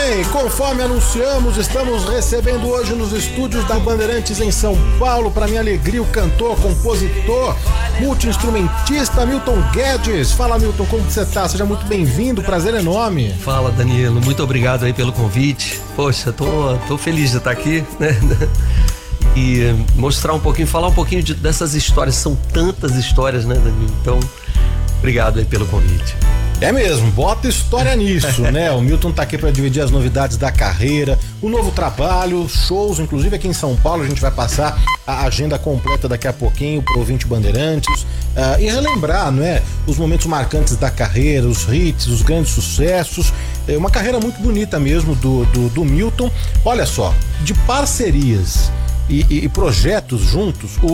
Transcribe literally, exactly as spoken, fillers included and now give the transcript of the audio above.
bem, conforme anunciamos, estamos recebendo hoje nos estúdios da Bandeirantes em São Paulo, para minha alegria, o cantor, compositor, multi-instrumentista Milton Guedes. Fala, Milton, como você tá? Seja muito bem-vindo, prazer enorme. Fala, Danilo, muito obrigado aí pelo convite. Poxa, tô, tô feliz de estar aqui, né? E mostrar um pouquinho, falar um pouquinho de, dessas histórias, são tantas histórias, né, Danilo? Então, obrigado aí pelo convite. É mesmo, bota história nisso, né? O Milton tá aqui para dividir as novidades da carreira, o novo trabalho, shows, inclusive aqui em São Paulo. A gente vai passar a agenda completa daqui a pouquinho pro ouvinte Bandeirantes, uh, e relembrar, né, os momentos marcantes da carreira, os hits, os grandes sucessos. É uma carreira muito bonita mesmo do, do, do Milton. Olha só, de parcerias e, e, e projetos juntos, o